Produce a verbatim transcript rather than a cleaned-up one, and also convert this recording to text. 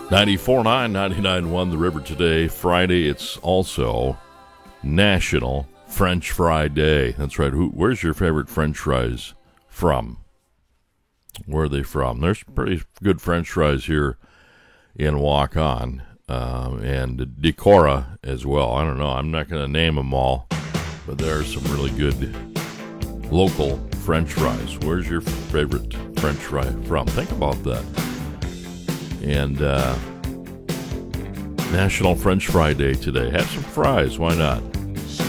ninety-four point nine, ninety-nine point one The River today. Friday, it's also National French Fry Day. That's right. Who, where's your favorite French fries from? Where are they from? There's pretty good French fries here in Waukon um, and Decorah as well. I don't know. I'm not going to name them all, but there are some really good local French fries. Where's your favorite French fry from? Think about that. And uh, National French Fry Day today. Have some fries. Why not?